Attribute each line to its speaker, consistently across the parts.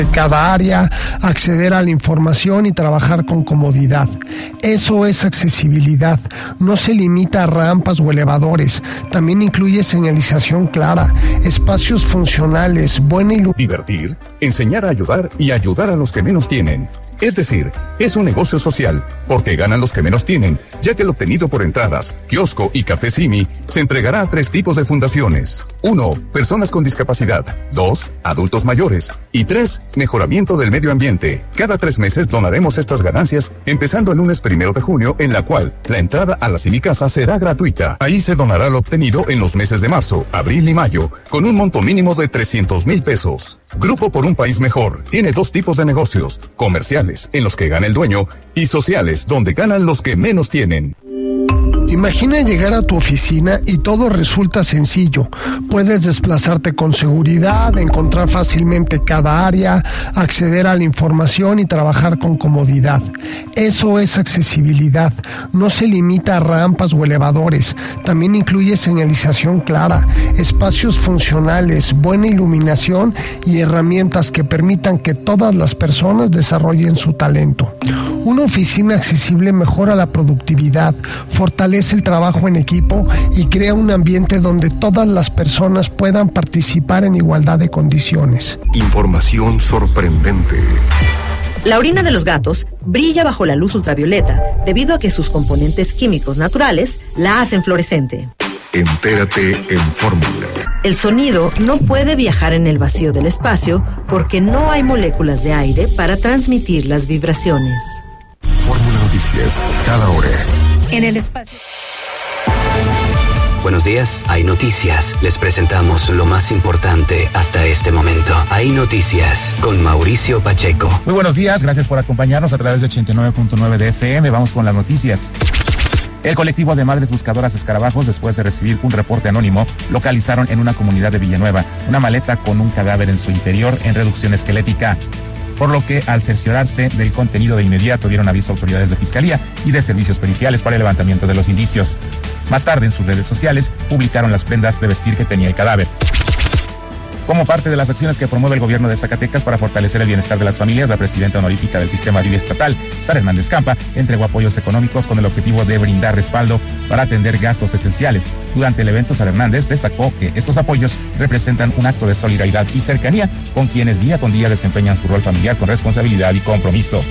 Speaker 1: cada área, acceder a la información y trabajar con comodidad. Eso es accesibilidad. No se limita a rampas o elevadores. También incluye señalización clara, espacios funcionales, buena iluminación.
Speaker 2: Divertir, enseñar a ayudar y ayudar a los que menos tienen. Es decir, es un negocio social, porque ganan los que menos tienen, ya que el obtenido por entradas, kiosco y café Simi se entregará a 3 tipos de fundaciones. 1. Personas con discapacidad. 2. Adultos mayores. Y 3. Mejoramiento del medio ambiente. Cada 3 meses donaremos estas ganancias, empezando el lunes 1 de junio, en la cual la entrada a la Simicasa será gratuita. Ahí se donará lo obtenido en los meses de marzo, abril y mayo, con un monto mínimo de 300,000 pesos. Grupo por un País Mejor tiene 2 tipos de negocios: comerciales, en los que gana el dueño, y sociales, donde ganan los que menos tienen.
Speaker 1: Imagina llegar a tu oficina y todo resulta sencillo. Puedes desplazarte con seguridad, encontrar fácilmente cada área, acceder a la información y trabajar con comodidad. Eso es accesibilidad. No se limita a rampas o elevadores. También incluye señalización clara, espacios funcionales, buena iluminación y herramientas que permitan que todas las personas desarrollen su talento. Una oficina accesible mejora la productividad, fortalece el trabajo en equipo y crea un ambiente donde todas las personas puedan participar en igualdad de condiciones.
Speaker 3: Información sorprendente.
Speaker 4: La orina de los gatos brilla bajo la luz ultravioleta debido a que sus componentes químicos naturales la hacen fluorescente.
Speaker 3: Entérate en Fórmula.
Speaker 4: El sonido no puede viajar en el vacío del espacio porque no hay moléculas de aire para transmitir las vibraciones.
Speaker 3: Fórmula Noticias, cada hora.
Speaker 5: En el espacio.
Speaker 6: Buenos días, Hay Noticias. Les presentamos lo más importante hasta este momento. Hay Noticias con Mauricio Pacheco.
Speaker 7: Muy buenos días, gracias por acompañarnos a través de 89.9 de FM. Vamos con las noticias. El colectivo de madres buscadoras escarabajos, después de recibir un reporte anónimo, localizaron en una comunidad de Villanueva una maleta con un cadáver en su interior en reducción esquelética, por lo que al cerciorarse del contenido de inmediato dieron aviso a autoridades de Fiscalía y de servicios periciales para el levantamiento de los indicios. Más tarde, en sus redes sociales, publicaron las prendas de vestir que tenía el cadáver. Como parte de las acciones que promueve el gobierno de Zacatecas para fortalecer el bienestar de las familias, la presidenta honorífica del Sistema DIF estatal, Sara Hernández Campa, entregó apoyos económicos con el objetivo de brindar respaldo para atender gastos esenciales. Durante el evento, Sara Hernández destacó que estos apoyos representan un acto de solidaridad y cercanía con quienes día con día desempeñan su rol familiar con responsabilidad y compromiso.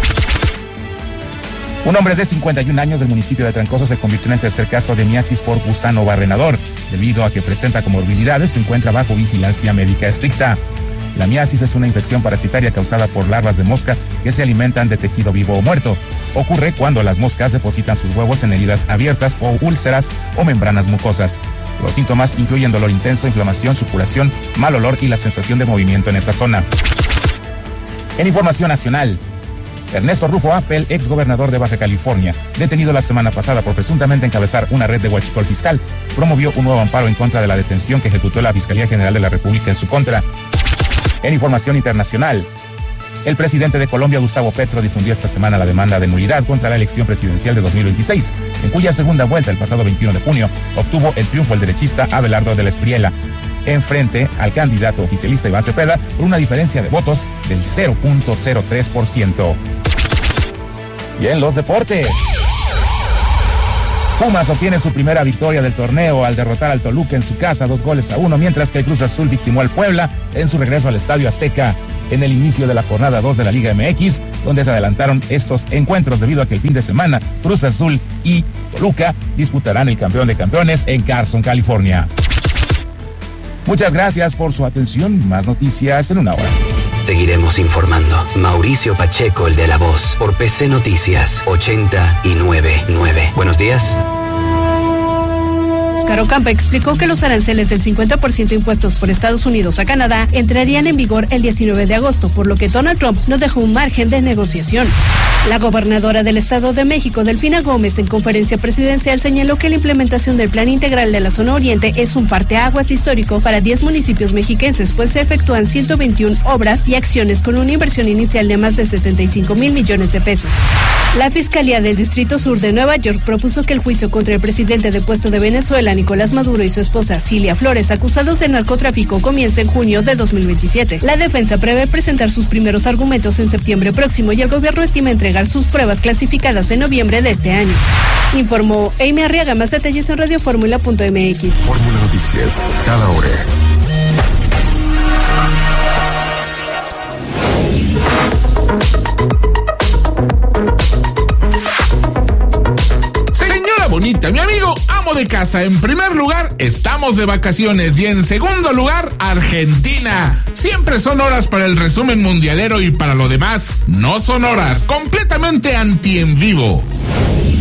Speaker 7: Un hombre de 51 años del municipio de Trancoso se convirtió en el tercer caso de miasis por gusano barrenador. Debido a que presenta comorbilidades, se encuentra bajo vigilancia médica estricta. La miasis es una infección parasitaria causada por larvas de mosca que se alimentan de tejido vivo o muerto. Ocurre cuando las moscas depositan sus huevos en heridas abiertas o úlceras o membranas mucosas. Los síntomas incluyen dolor intenso, inflamación, supuración, mal olor y la sensación de movimiento en esa zona. En información nacional, Ernesto Rufo Appel, ex gobernador de Baja California, detenido la semana pasada por presuntamente encabezar una red de huachicol fiscal, promovió un nuevo amparo en contra de la detención que ejecutó la Fiscalía General de la República en su contra. En información internacional, el presidente de Colombia, Gustavo Petro, difundió esta semana la demanda de nulidad contra la elección presidencial de 2026, en cuya segunda vuelta, el pasado 21 de junio, obtuvo el triunfo el derechista Abelardo de la Espriella, en frente al candidato oficialista Iván Cepeda, por una diferencia de votos del 0.03%. Y en los deportes, Pumas obtiene su primera victoria del torneo al derrotar al Toluca en su casa 2-1, mientras que el Cruz Azul victimó al Puebla en su regreso al Estadio Azteca en el inicio de la jornada 2 de la Liga MX, donde se adelantaron estos encuentros debido a que el fin de semana Cruz Azul y Toluca disputarán el campeón de campeones en Carson, California. Muchas gracias por su atención. Más noticias en una hora.
Speaker 6: Seguiremos informando. Mauricio Pacheco, el de La Voz, por PC Noticias 89.9. Buenos días.
Speaker 5: Caro Campa explicó que los aranceles del 50% impuestos por Estados Unidos a Canadá entrarían en vigor el 19 de agosto, por lo que Donald Trump no dejó un margen de negociación. La gobernadora del Estado de México, Delfina Gómez, en conferencia presidencial señaló que la implementación del Plan Integral de la Zona Oriente es un parteaguas histórico para 10 municipios mexiquenses, pues se efectúan 121 obras y acciones con una inversión inicial de más de 75,000 millones de pesos. La Fiscalía del Distrito Sur de Nueva York propuso que el juicio contra el presidente depuesto de Venezuela, Nicolás Maduro, y su esposa, Cilia Flores, acusados de narcotráfico, comience en junio de 2027. La defensa prevé presentar sus primeros argumentos en septiembre próximo y el gobierno estima entregar sus pruebas clasificadas en noviembre de este año. Informó Amy Arriaga. Más detalles en radioformula.mx.
Speaker 3: Fórmula Noticias, cada hora.
Speaker 8: Bonita, mi amigo amo de casa. En primer lugar, estamos de vacaciones y en segundo lugar, Argentina. Siempre son horas para el resumen mundialero y para lo demás, no son horas. Completamente anti en vivo.